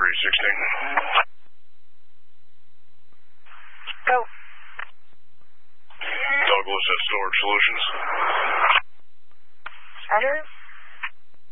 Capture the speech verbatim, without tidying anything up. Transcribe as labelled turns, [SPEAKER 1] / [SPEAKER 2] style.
[SPEAKER 1] three sixteen.
[SPEAKER 2] Go.
[SPEAKER 1] Douglas at Storage Solutions.
[SPEAKER 2] Roger.